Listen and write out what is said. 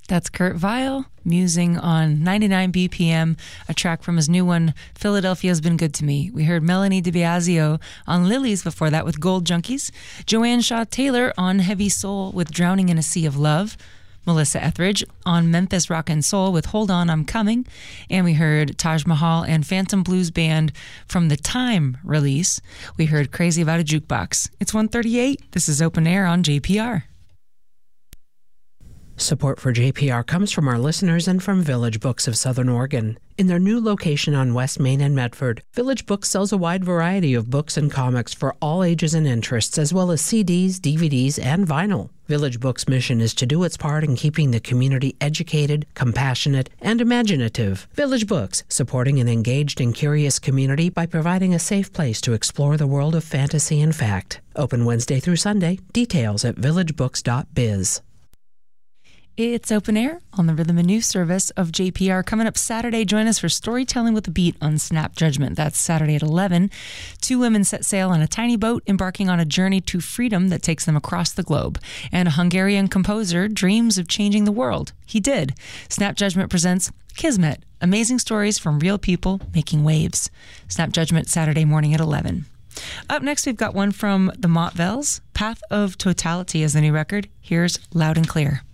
That's Kurt Vile musing on 99 BPM, a track from his new one, Philadelphia's Been Good to Me. We heard Melanie DiBiasio on Lilies before that with Gold Junkies, Joanne Shaw Taylor on Heavy Soul with Drowning in a Sea of Love, Melissa Etheridge on Memphis Rock and Soul with Hold On, I'm Coming, and we heard Taj Mahal and Phantom Blues Band from the Time release. We heard Crazy About a Jukebox. It's 1:38. This is Open Air on JPR. Support for JPR comes from our listeners and from Village Books of Southern Oregon. In their new location on West Main and Medford, Village Books sells a wide variety of books and comics for all ages and interests, as well as CDs, DVDs, and vinyl. Village Books' mission is to do its part in keeping the community educated, compassionate, and imaginative. Village Books, supporting an engaged and curious community by providing a safe place to explore the world of fantasy and fact. Open Wednesday through Sunday. Details at villagebooks.biz. It's Open Air on the Rhythm and News service of JPR. Coming up Saturday, join us for Storytelling with a Beat on Snap Judgment. That's Saturday at 11. Two women set sail on a tiny boat, embarking on a journey to freedom that takes them across the globe. And a Hungarian composer dreams of changing the world. He did. Snap Judgment presents Kismet, amazing stories from real people making waves. Snap Judgment Saturday morning at 11. Up next, we've got one from the Montvelles. Path of Totality is the new record. Here's Loud and Clear.